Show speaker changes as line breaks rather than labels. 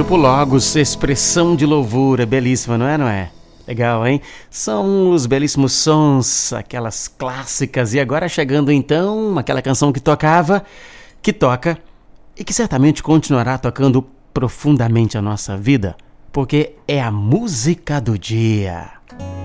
Grupo Logos, expressão de louvor, é belíssima, não é, não é? Legal, hein? São os belíssimos sons, aquelas clássicas, e agora chegando então aquela canção que tocava, que toca e que certamente continuará tocando profundamente a nossa vida, porque é a música do dia.